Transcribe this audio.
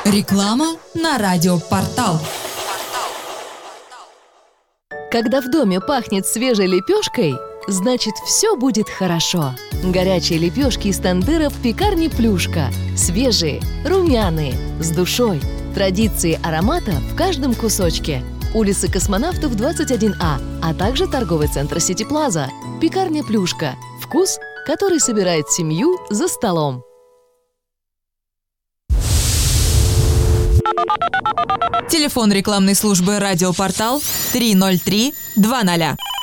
Реклама на радиопортал. Когда в доме пахнет свежей лепешкой, значит, все будет хорошо. Горячие лепешки из тандыра в пекарне «Плюшка». Свежие, румяные, с душой. Традиции аромата в каждом кусочке. Улица Космонавтов, 21А, а также торговый центр «Сити Плаза». Пекарня «Плюшка». Вкус, который собирает семью за столом. Телефон рекламной службы «Радиопортал» 303 20.